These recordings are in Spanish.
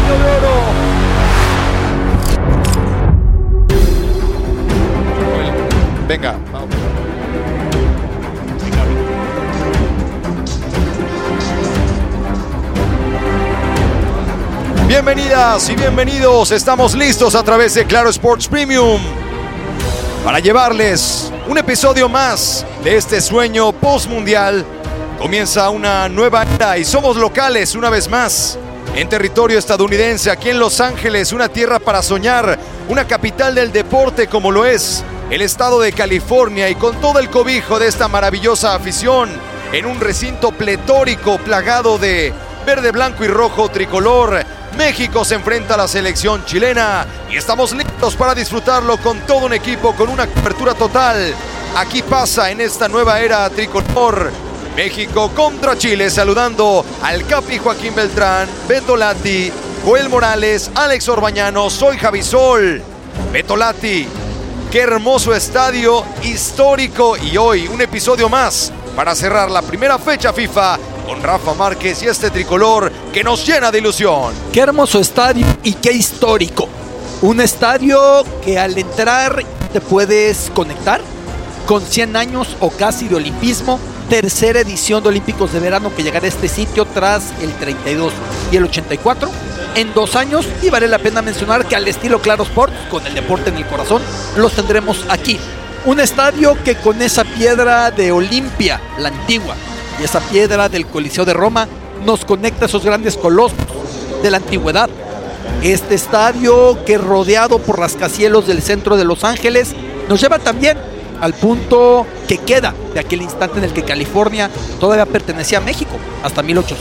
Año de Oro. Venga, vamos. Bienvenidas y bienvenidos, estamos listos a través de Claro Sports Premium para llevarles un episodio más de este sueño postmundial. Comienza una nueva era y somos locales una vez más en territorio estadounidense, aquí en Los Ángeles, una tierra para soñar, una capital del deporte como lo es el estado de California, y con todo el cobijo de esta maravillosa afición en un recinto pletórico plagado de verde, blanco y rojo tricolor. México se enfrenta a la selección chilena y estamos listos para disfrutarlo con todo un equipo, con una cobertura total. Aquí pasa en esta nueva era tricolor. México contra Chile, saludando al Capi Joaquín Beltrán, Beto Lati, Joel Morales, Alex Orbañano, soy Javi Sol. Beto Lati, qué hermoso estadio histórico, y hoy un episodio más para cerrar la primera fecha FIFA con Rafa Márquez y este tricolor que nos llena de ilusión. Qué hermoso estadio y qué histórico. Un estadio que al entrar te puedes conectar con 100 años o casi de olimpismo. Tercera edición de Olímpicos de Verano que llegará a este sitio tras el 32 y el 84 en 2 años, y vale la pena mencionar que al estilo Claro Sports, con el deporte en el corazón, los tendremos aquí. Un estadio que con esa piedra de Olimpia, la antigua, y esa piedra del Coliseo de Roma nos conecta a esos grandes colosos de la antigüedad. Este estadio que, rodeado por rascacielos del centro de Los Ángeles, nos lleva también al punto que queda de aquel instante en el que California todavía pertenecía a México, hasta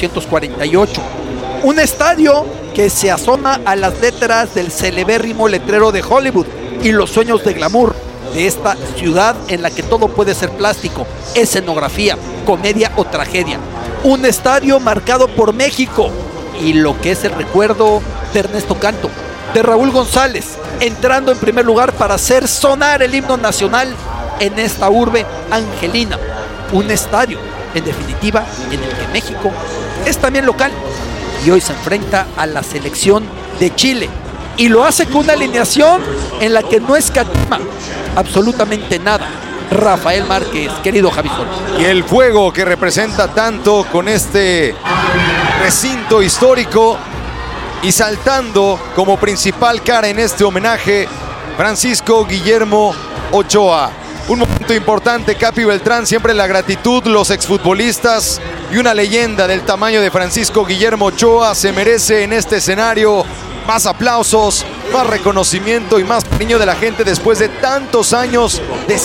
1848. Un estadio que se asoma a las letras del celebérrimo letrero de Hollywood y los sueños de glamour de esta ciudad en la que todo puede ser plástico, escenografía, comedia o tragedia. Un estadio marcado por México y lo que es el recuerdo de Ernesto Canto, de Raúl González, entrando en primer lugar para hacer sonar el himno nacional en esta urbe angelina. Un estadio, en definitiva, en el que México es también local y hoy se enfrenta a la selección de Chile, y lo hace con una alineación en la que no escatima absolutamente nada Rafael Márquez, querido Javi Sol. Y el fuego que representa tanto con este recinto histórico, y saltando como principal cara en este homenaje, Francisco Guillermo Ochoa. Un momento importante, Capi Beltrán, siempre la gratitud, los exfutbolistas, y una leyenda del tamaño de Francisco Guillermo Ochoa se merece en este escenario más aplausos, más reconocimiento y más cariño de la gente después de tantos años de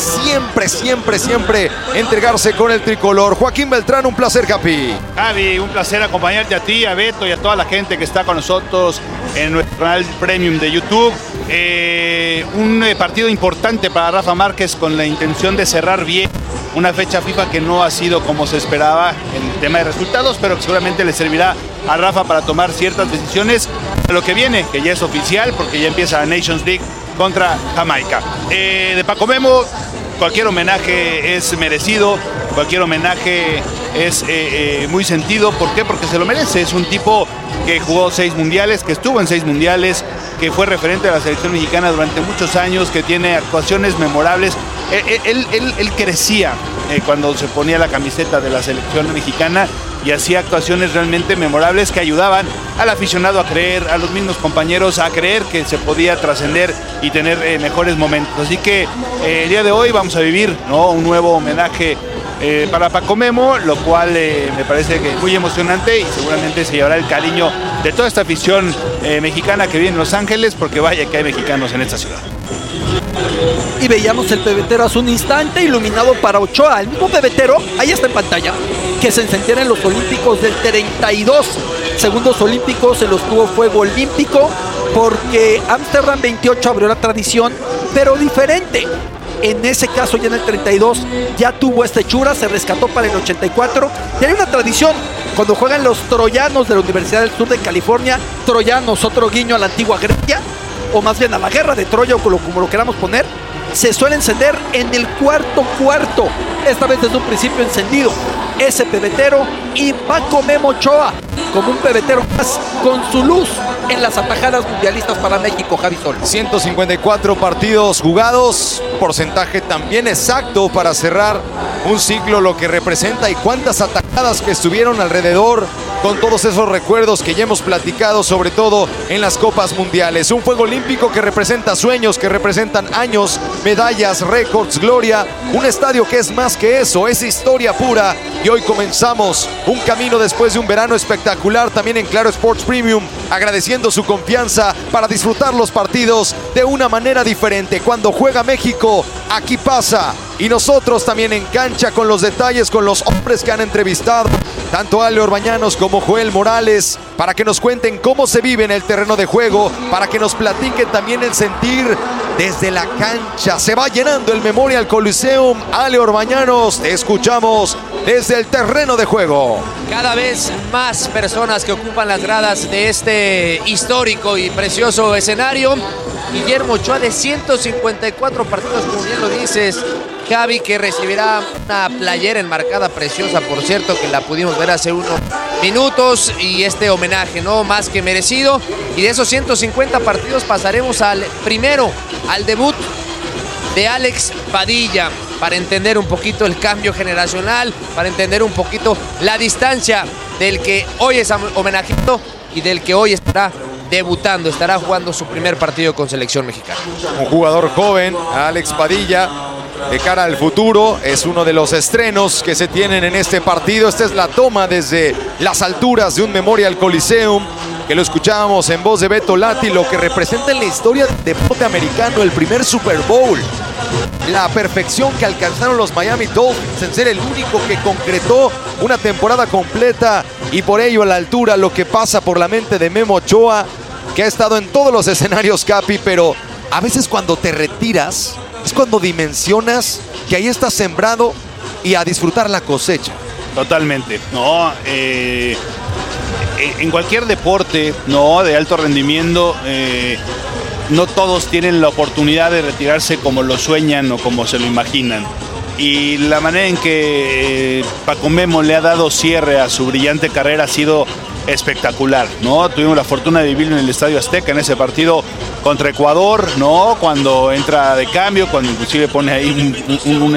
siempre entregarse con el tricolor. Joaquín Beltrán, un placer, Capi. Javi, un placer acompañarte a ti, a Beto y a toda la gente que está con nosotros en nuestro canal Premium de YouTube. Un partido importante para Rafa Márquez, con la intención de cerrar bien una fecha FIFA que no ha sido como se esperaba en el tema de resultados, pero que seguramente le servirá a Rafa para tomar ciertas decisiones de lo que viene, que ya es oficial, porque ya empieza la Nations League contra Jamaica. De Paco Memo, cualquier homenaje es merecido, cualquier homenaje es muy sentido. ¿Por qué? Porque se lo merece. Es un tipo que jugó 6 mundiales, que estuvo en 6 mundiales, que fue referente de la selección mexicana durante muchos años, que tiene actuaciones memorables. Él crecía cuando se ponía la camiseta de la selección mexicana y hacía actuaciones realmente memorables que ayudaban al aficionado a creer, a los mismos compañeros a creer que se podía trascender y tener mejores momentos. Así que el día de hoy vamos a vivir, ¿no?, un nuevo homenaje para Paco Memo, lo cual me parece que es muy emocionante, y seguramente se llevará el cariño de toda esta afición mexicana que vive en Los Ángeles, porque vaya que hay mexicanos en esta ciudad. Y veíamos el pebetero hace un instante iluminado para Ochoa, el mismo pebetero, ahí está en pantalla, que se encendiera en los Olímpicos del 32, segundos olímpicos en los que hubo fuego olímpico, porque Ámsterdam 28 abrió la tradición, pero diferente. En ese caso, ya en el 32 ya tuvo esta hechura, se rescató para el 84. Y hay una tradición, cuando juegan los troyanos de la Universidad del Sur de California, troyanos, otro guiño a la antigua Grecia, o más bien a la guerra de Troya, o como lo queramos poner, se suele encender en el cuarto, esta vez desde un principio encendido, ese pebetero, y Paco Memo Ochoa, como un pebetero más, con su luz en las atajadas mundialistas para México, Javi Sol. 154 partidos jugados, porcentaje también exacto para cerrar un ciclo, lo que representa y cuántas atajadas que estuvieron alrededor con todos esos recuerdos que ya hemos platicado, sobre todo en las Copas Mundiales. Un fuego olímpico que representa sueños, que representan años, medallas, récords, gloria. Un estadio que es más que eso, es historia pura. Y hoy comenzamos un camino después de un verano espectacular también en Claro Sports Premium, agradeciendo su confianza para disfrutar los partidos de una manera diferente. Cuando juega México, aquí pasa. Y nosotros también en cancha con los detalles, con los hombres que han entrevistado, tanto Ale Orbañanos como Joel Morales, para que nos cuenten cómo se vive en el terreno de juego, para que nos platiquen también el sentir desde la cancha. Se va llenando el Memorial Coliseum. Ale Orbañanos, te escuchamos desde el terreno de juego. Cada vez más personas que ocupan las gradas de este histórico y precioso escenario. Guillermo Ochoa, de 154 partidos, como bien lo dices, Javi, que recibirá una playera enmarcada preciosa, por cierto, que la pudimos ver hace unos minutos, y este homenaje, ¿no? Más que merecido. Y de esos 150 partidos pasaremos al primero, al debut de Alex Padilla, para entender un poquito el cambio generacional, para entender un poquito la distancia del que hoy es homenajeado y del que hoy estará debutando, estará jugando su primer partido con selección mexicana. Un jugador joven, Alex Padilla, de cara al futuro, es uno de los estrenos que se tienen en este partido. Esta es la toma desde las alturas de un Memorial Coliseum, que lo escuchábamos en voz de Beto Lati, lo que representa en la historia del deporte americano, el primer Super Bowl. La perfección que alcanzaron los Miami Dolphins en ser el único que concretó una temporada completa, y por ello a la altura lo que pasa por la mente de Memo Ochoa, que ha estado en todos los escenarios, Capi, pero a veces cuando te retiras es cuando dimensionas que ahí estás sembrado y a disfrutar la cosecha. Totalmente, no, en cualquier deporte, no, de alto rendimiento, no todos tienen la oportunidad de retirarse como lo sueñan o como se lo imaginan. Y la manera en que Paco Memo le ha dado cierre a su brillante carrera ha sido espectacular, ¿no? Tuvimos la fortuna de vivirlo en el Estadio Azteca, en ese partido contra Ecuador, ¿no? Cuando entra de cambio, cuando inclusive pone ahí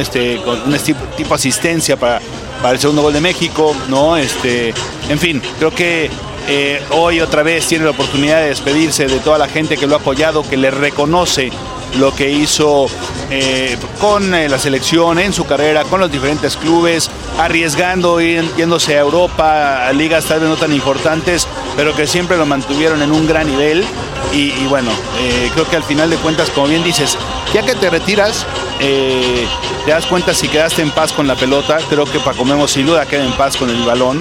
un tipo asistencia para el segundo gol de México, ¿no? En fin, creo que hoy otra vez tiene la oportunidad de despedirse de toda la gente que lo ha apoyado, que le reconoce lo que hizo con la selección en su carrera, con los diferentes clubes, arriesgando, yéndose a Europa, a ligas tal vez no tan importantes, pero que siempre lo mantuvieron en un gran nivel. Y bueno, creo que al final de cuentas, como bien dices, ya que te retiras, te das cuenta si quedaste en paz con la pelota. Creo que Paco Memo sin duda queda en paz con el balón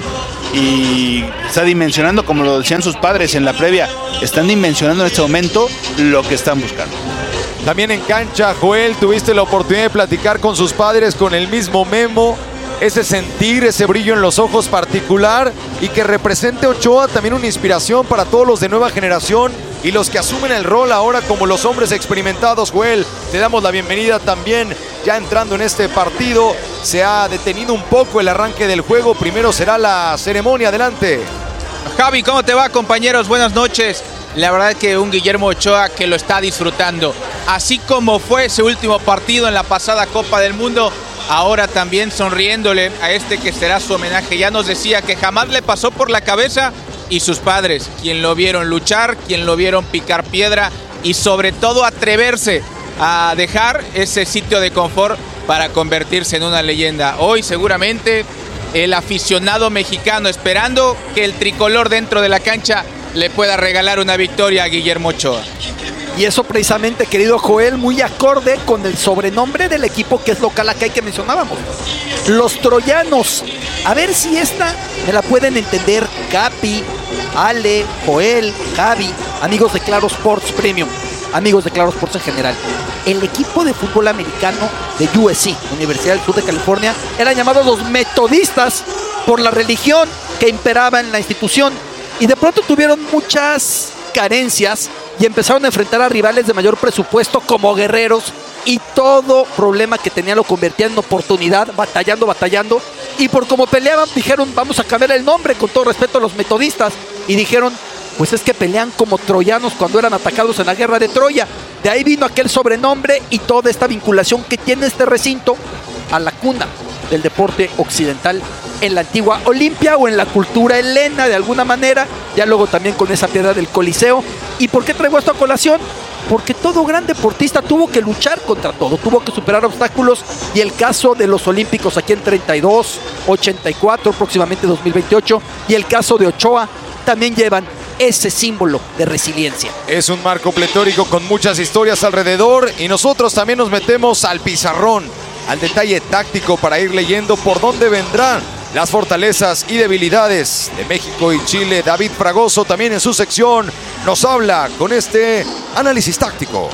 y está dimensionando, como lo decían sus padres en la previa, están dimensionando en este momento lo que están buscando. También en cancha, Joel, tuviste la oportunidad de platicar con sus padres, con el mismo Memo, ese sentir, ese brillo en los ojos particular, y que represente Ochoa también una inspiración para todos los de nueva generación y los que asumen el rol ahora como los hombres experimentados. Joel, te damos la bienvenida también, ya entrando en este partido. Se ha detenido un poco el arranque del juego, primero será la ceremonia. Adelante. Javi, ¿cómo te va, compañeros? Buenas noches. La verdad es que un Guillermo Ochoa que lo está disfrutando. Así como fue ese último partido en la pasada Copa del Mundo, ahora también sonriéndole a este que será su homenaje. Ya nos decía que jamás le pasó por la cabeza, y sus padres, quien lo vieron luchar, quien lo vieron picar piedra y sobre todo atreverse a dejar ese sitio de confort para convertirse en una leyenda. Hoy seguramente el aficionado mexicano esperando que el tricolor dentro de la cancha le pueda regalar una victoria a Guillermo Ochoa. Y eso precisamente, querido Joel, muy acorde con el sobrenombre del equipo que es local acá y que mencionábamos, los troyanos. A ver si esta me la pueden entender Capi, Ale, Joel, Javi, amigos de Claro Sports Premium, amigos de Claro Sports en general. El equipo de fútbol americano de USC, Universidad del Sur de California, eran llamados los metodistas por la religión que imperaba en la institución, y de pronto tuvieron muchas carencias y empezaron a enfrentar a rivales de mayor presupuesto como Guerreros, y todo problema que tenían lo convertían en oportunidad, batallando, y por cómo peleaban dijeron: vamos a cambiar el nombre, con todo respeto a los metodistas, y dijeron: Pues es que pelean como troyanos cuando eran atacados en la guerra de Troya. De ahí vino aquel sobrenombre y toda esta vinculación que tiene este recinto a la cuna del deporte occidental en la antigua Olimpia o en la cultura helena de alguna manera, ya luego también con esa piedra del Coliseo. ¿Y por qué traigo esto a colación? Porque todo gran deportista tuvo que luchar contra todo, tuvo que superar obstáculos, y el caso de los olímpicos aquí en 32, 84, próximamente 2028, y el caso de Ochoa también llevan ese símbolo de resiliencia. Es un marco pletórico con muchas historias alrededor, y nosotros también nos metemos al pizarrón, al detalle táctico para ir leyendo por dónde vendrán las fortalezas y debilidades de México y Chile. David Fragoso también en su sección nos habla con este análisis táctico.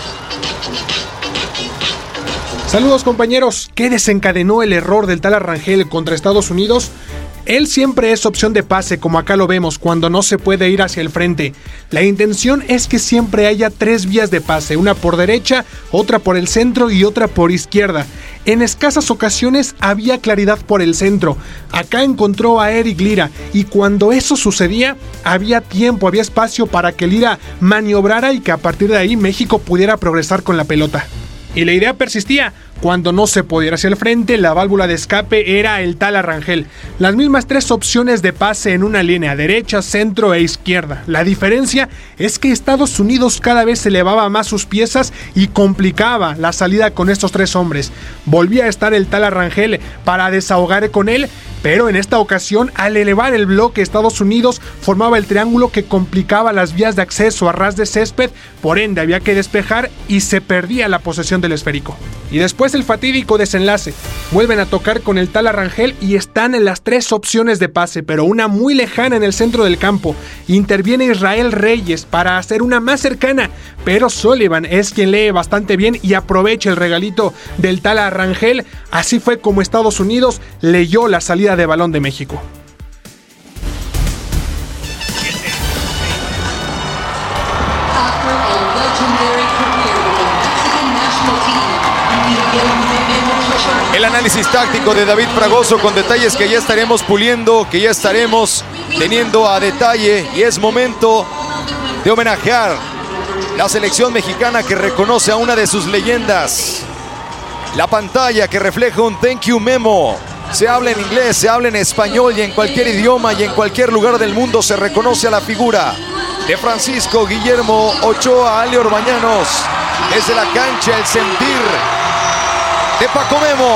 Saludos compañeros. ¿Qué desencadenó el error del Tala Rangel contra Estados Unidos? Él siempre es opción de pase, como acá lo vemos, cuando no se puede ir hacia el frente. La intención es que siempre haya 3 vías de pase, una por derecha, otra por el centro y otra por izquierda. En escasas ocasiones había claridad por el centro. Acá encontró a Eric Lira, y cuando eso sucedía, había tiempo, había espacio para que Lira maniobrara y que a partir de ahí México pudiera progresar con la pelota. Y la idea persistía. Cuando no se podía ir hacia el frente, la válvula de escape era el Tala Rangel. Las mismas 3 opciones de pase en una línea, derecha, centro e izquierda. La diferencia es que Estados Unidos cada vez elevaba más sus piezas y complicaba la salida con estos 3 hombres. Volvía a estar el Tala Rangel para desahogar con él, pero en esta ocasión, al elevar el bloque, Estados Unidos formaba el triángulo que complicaba las vías de acceso a ras de césped, por ende había que despejar y se perdía la posesión del esférico. Y después el fatídico desenlace. Vuelven a tocar con el Tala Rangel y están en las 3 opciones de pase, pero una muy lejana en el centro del campo. Interviene Israel Reyes para hacer una más cercana, pero Sullivan es quien lee bastante bien y aprovecha el regalito del Tala Rangel. Así fue como Estados Unidos leyó la salida de balón de México. El análisis táctico de David Fragoso con detalles que ya estaremos puliendo, que ya estaremos teniendo a detalle, y es momento de homenajear la selección mexicana que reconoce a una de sus leyendas. La pantalla que refleja un thank you memo. Se habla en inglés, se habla en español y en cualquier idioma y en cualquier lugar del mundo se reconoce a la figura de Francisco Guillermo Ochoa Ali Orbañanos. Desde la cancha, el sentir de Paco Memo.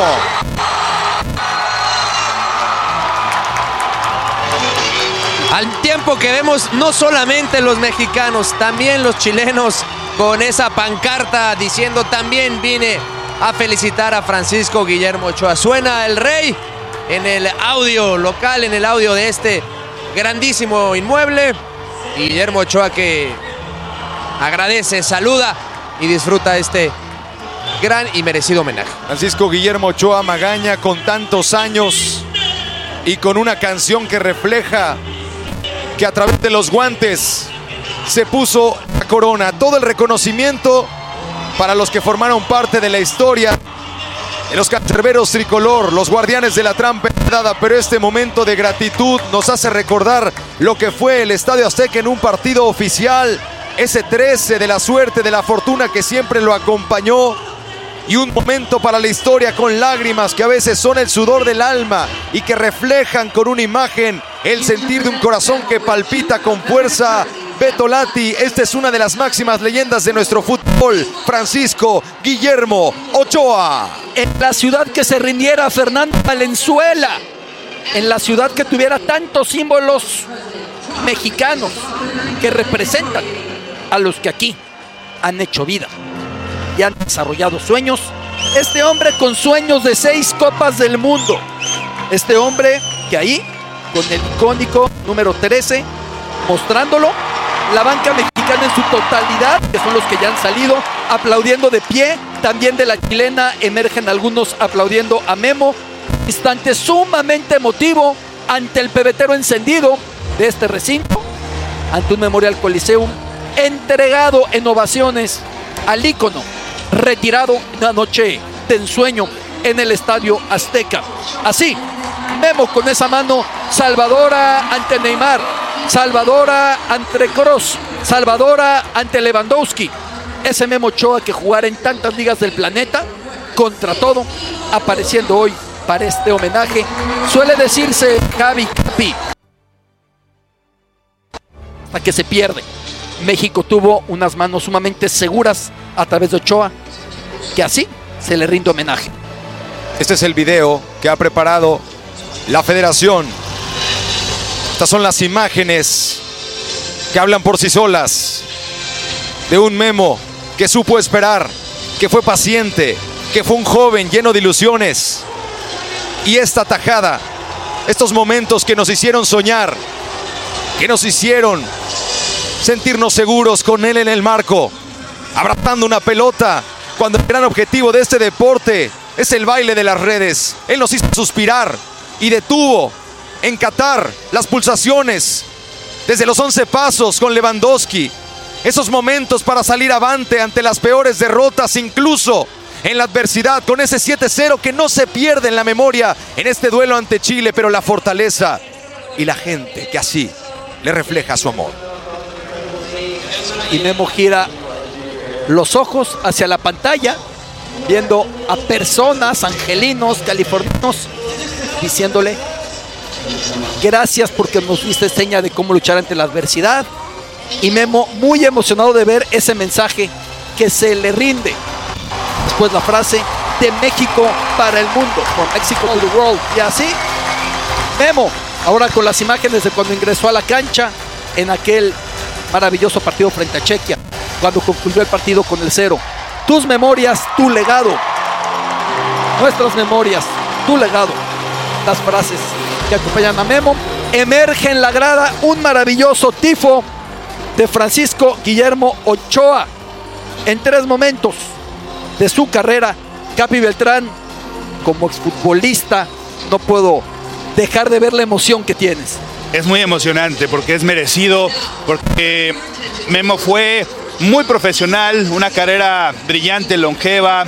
Al tiempo que vemos no solamente los mexicanos, también los chilenos con esa pancarta diciendo también vine a felicitar a Francisco Guillermo Ochoa. Suena el Rey en el audio local, en el audio de este grandísimo inmueble. Y Guillermo Ochoa que agradece, saluda y disfruta este gran y merecido homenaje. Francisco Guillermo Ochoa Magaña, con tantos años y con una canción que refleja que a través de los guantes se puso la corona. Todo el reconocimiento para los que formaron parte de la historia de los cancerberos tricolor, los guardianes de la trampa heredada, pero este momento de gratitud nos hace recordar lo que fue el Estadio Azteca en un partido oficial, ese 13 de la suerte, de la fortuna que siempre lo acompañó, y un momento para la historia con lágrimas que a veces son el sudor del alma y que reflejan con una imagen el sentir de un corazón que palpita con fuerza. Beto Lati, esta es una de las máximas leyendas de nuestro fútbol, Francisco Guillermo Ochoa. En la ciudad que se rindiera Fernando Valenzuela, en la ciudad que tuviera tantos símbolos mexicanos que representan a los que aquí han hecho vida y han desarrollado sueños. Este hombre con sueños de 6 copas del mundo. Este hombre que ahí, con el icónico número 13, mostrándolo, la banca mexicana en su totalidad, que son los que ya han salido, aplaudiendo de pie. También de la chilena emergen algunos aplaudiendo a Memo. Instante sumamente emotivo ante el pebetero encendido de este recinto, ante un Memorial Coliseum entregado en ovaciones al ícono retirado en una noche de ensueño en el Estadio Azteca. Así, Memo con esa mano salvadora ante Neymar, Salvadora ante Kroos, Salvadora ante Lewandowski. Ese Memo Ochoa que jugara en tantas ligas del planeta, contra todo, apareciendo hoy para este homenaje. Suele decirse, Javi, Capi, hasta que se pierde. México tuvo unas manos sumamente seguras a través de Ochoa, que así se le rinde homenaje. Este es el video que ha preparado la federación. Estas son las imágenes que hablan por sí solas de un Memo que supo esperar, que fue paciente, que fue un joven lleno de ilusiones. Y esta tajada, estos momentos que nos hicieron soñar, que nos hicieron sentirnos seguros con él en el marco, abrazando una pelota, cuando el gran objetivo de este deporte es el baile de las redes. Él nos hizo suspirar y detuvo en Qatar las pulsaciones desde los 11 pasos con Lewandowski. Esos momentos para salir avante ante las peores derrotas, incluso en la adversidad, con ese 7-0 que no se pierde en la memoria en este duelo ante Chile, pero la fortaleza y la gente que así le refleja su amor. Y Memo gira los ojos hacia la pantalla, viendo a personas, angelinos, californianos, diciéndole: gracias porque nos diste seña de cómo luchar ante la adversidad. Y Memo muy emocionado de ver ese mensaje que se le rinde. Después la frase: de México para el mundo, from Mexico to the world. Y así Memo, ahora con las imágenes de cuando ingresó a la cancha en aquel maravilloso partido frente a Chequia, cuando concluyó el partido con el 0. Tus memorias, tu legado. Nuestras memorias, tu legado. Las frases que acompañan a Memo. Emerge en la grada un maravilloso tifo de Francisco Guillermo Ochoa. En 3 momentos de su carrera, Capi Beltrán, como exfutbolista, no puedo dejar de ver la emoción que tienes. Es muy emocionante porque es merecido, porque Memo fue muy profesional, una carrera brillante, longeva,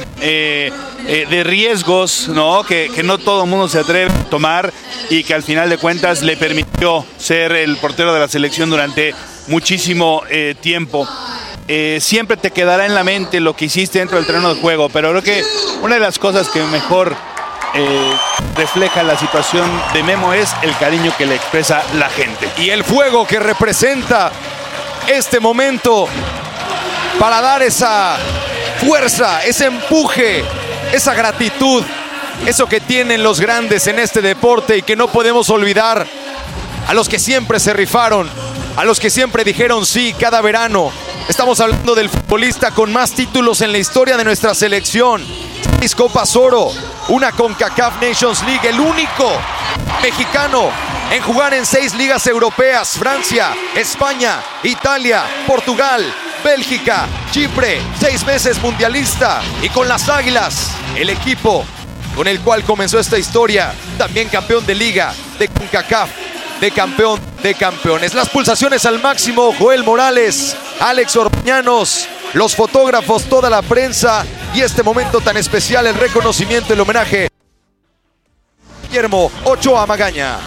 de riesgos, ¿no? Que no todo el mundo se atreve a tomar y que al final de cuentas le permitió ser el portero de la selección durante muchísimo tiempo. Siempre te quedará en la mente lo que hiciste dentro del terreno de juego, pero creo que una de las cosas que mejor refleja la situación de Memo es el cariño que le expresa la gente. Y el fuego que representa este momento para dar esa fuerza, ese empuje, esa gratitud, eso que tienen los grandes en este deporte y que no podemos olvidar. A los que siempre se rifaron, a los que siempre dijeron sí cada verano. Estamos hablando del futbolista con más títulos en la historia de nuestra selección. 6 Copas Oro, una CONCACAF Nations League, el único mexicano en jugar en 6 ligas europeas: Francia, España, Italia, Portugal, Bélgica, Chipre, 6 veces mundialista. Y con las Águilas, el equipo con el cual comenzó esta historia, también campeón de liga, de CONCACAF, de campeón de campeones. Las pulsaciones al máximo, Joel Morales, Alex Orbañanos, los fotógrafos, toda la prensa y este momento tan especial, el reconocimiento, el homenaje. Guillermo Ochoa Magaña.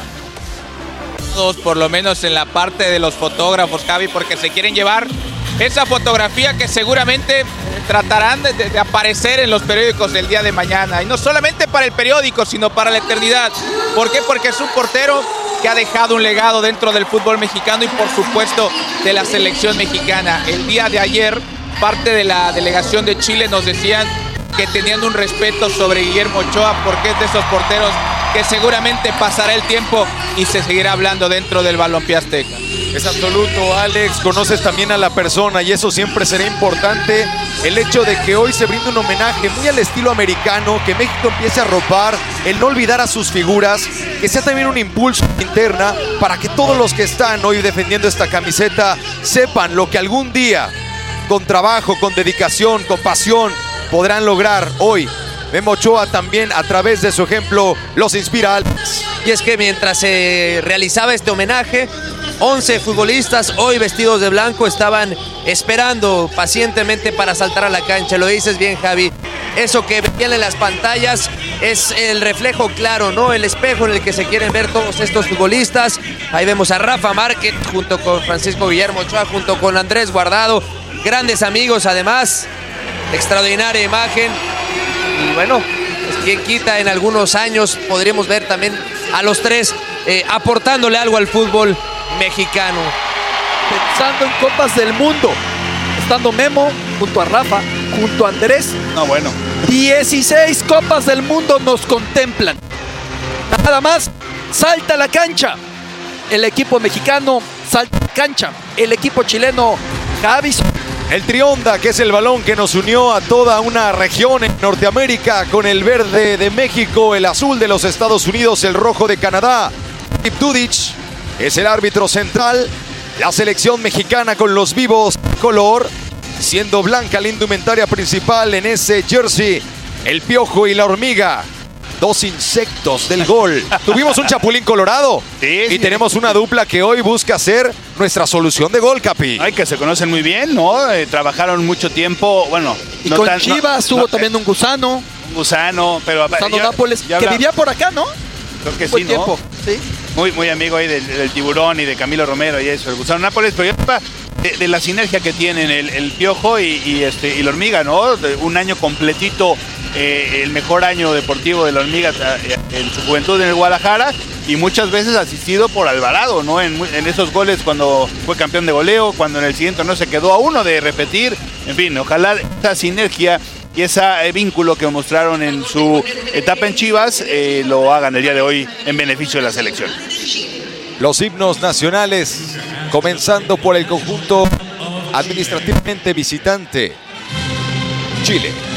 Todos, por lo menos en la parte de los fotógrafos, Javi, porque se quieren llevar esa fotografía que seguramente tratarán de aparecer en los periódicos del día de mañana. Y no solamente para el periódico, sino para la eternidad. ¿Por qué? Porque es un portero que ha dejado un legado dentro del fútbol mexicano y por supuesto de la selección mexicana. El día de ayer, parte de la delegación de Chile nos decían que tenían un respeto sobre Guillermo Ochoa porque es de esos porteros que seguramente pasará el tiempo y se seguirá hablando dentro del balompié azteca. Es absoluto, Alex, conoces también a la persona y eso siempre será importante. El hecho de que hoy se brinde un homenaje muy al estilo americano, que México empiece a arropar, el no olvidar a sus figuras, que sea también un impulso interna para que todos los que están hoy defendiendo esta camiseta sepan lo que algún día, con trabajo, con dedicación, con pasión, podrán lograr hoy. Memo Ochoa también, a través de su ejemplo, los inspira, Alex. Y es que mientras se realizaba este homenaje, 11 futbolistas hoy vestidos de blanco estaban esperando pacientemente para saltar a la cancha. Lo dices bien, Javi. eso que veían en las pantallas es el reflejo claro, ¿no? El espejo en el que se quieren ver todos estos futbolistas. Ahí vemos a Rafa Márquez junto con Francisco Guillermo Ochoa, junto con Andrés Guardado, grandes amigos además, extraordinaria imagen. Y bueno, pues quien quita, en algunos años podríamos ver también a los tres aportándole algo al fútbol mexicano. Pensando en Copas del Mundo, estando Memo junto a Rafa, junto a Andrés. No, bueno. 16 Copas del Mundo nos contemplan. Nada más, salta a la cancha. El equipo mexicano salta a la cancha. El equipo chileno, Javi. El Trionda, que es el balón que nos unió a toda una región en Norteamérica, con el verde de México, el azul de los Estados Unidos, el rojo de Canadá. Filip Dudic es el árbitro central. La selección mexicana con los vivos color, siendo blanca la indumentaria principal en ese jersey. El Piojo y la Hormiga, dos insectos del gol. Tuvimos un Chapulín Colorado y tenemos una dupla que hoy busca ser nuestra solución de gol, Capi. Ay, que se conocen muy bien, ¿no? Trabajaron mucho tiempo, bueno. Y no con Chivas hubo también un gusano. Un gusano, pero... Gusano Nápoles, que vivía por acá, ¿no? Creo que sí, ¿no? Tiempo. Sí. Muy amigo ahí del Tiburón y de Camilo Romero y eso, el Gusano Nápoles, pero ya de la sinergia que tienen el Piojo y la Hormiga, ¿no? Un año completito, el mejor año deportivo de la Hormiga en su juventud en el Guadalajara, y muchas veces asistido por Alvarado, ¿no? En esos goles cuando fue campeón de goleo, cuando en el siguiente no se quedó a uno de repetir. En fin, ojalá esa sinergia y ese vínculo que mostraron en su etapa en Chivas lo hagan el día de hoy en beneficio de la selección. Los himnos nacionales, comenzando por el conjunto administrativamente visitante, Chile.